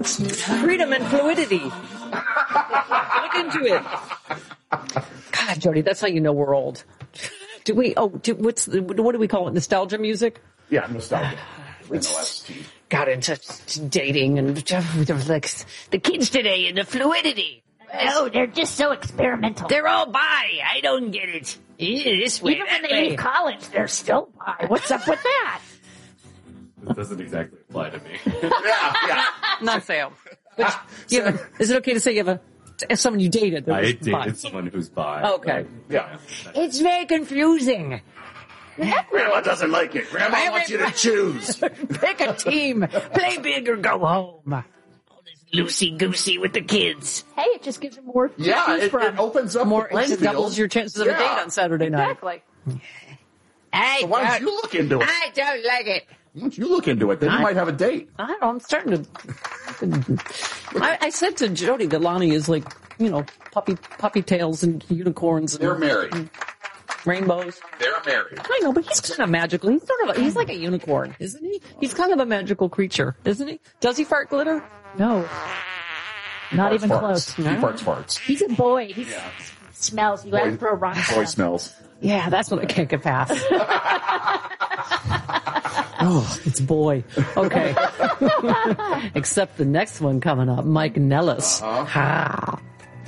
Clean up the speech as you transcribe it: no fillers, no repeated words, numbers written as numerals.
Freedom and fluidity. Look into it. God, Jody, that's how you know we're old. What do we call it? Nostalgia music? Yeah, nostalgia. NOST. Got into dating and like the kids today and the fluidity. No, they're just so experimental. They're all bi. I don't get it. This way, Even when they leave college, they're still bi. What's up with that? That doesn't exactly apply to me. Yeah. Not Sam. But is it okay to say you have someone you dated? I dated someone who's bi. Okay. Yeah. It's very confusing. Grandma doesn't like it. Grandma wants you to choose. Pick a team. Play big or go home. All this loosey-goosey with the kids. Hey, it just gives them more to Yeah, choose it from. opens up More, the playing it doubles field. your chances of a date on Saturday night. Exactly. So why don't you look into it? I don't like it. Why don't you look into it? Then you might have a date. I don't know. I'm starting to. I said to Jody that Lonnie is like, puppy tails and unicorns and They're married. rainbows. They're married. I know, but he's kind of magical. He's like a unicorn, isn't he? He's kind of a magical creature, isn't he? Does he fart glitter? No. Not even Farts. close. He farts. He's a boy. He smells. You have to throw a rock Boy down. smells. Yeah, that's what I can't get past. Oh, it's boy. Okay. Except the next one coming up, Mike Nellis. Ha.